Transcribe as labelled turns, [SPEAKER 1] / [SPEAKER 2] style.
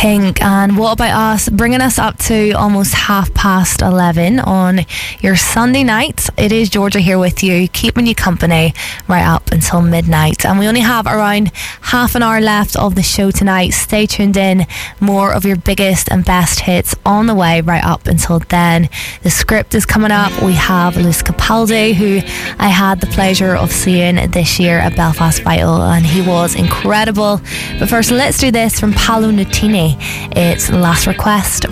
[SPEAKER 1] Pink, and What About Us, bringing us up to almost 11:30 on your Sunday night. It is Georgia here with you, keeping you company right up until midnight, and we only have around half an hour left of the show tonight. Stay tuned in, more of your biggest and best hits on the way right up until then. The Script is coming up. We have Lewis Capaldi, who I had the pleasure of seeing this year at Belfast Vital, and he was incredible. But first, let's do this from Paolo Nutini. It's Last Request.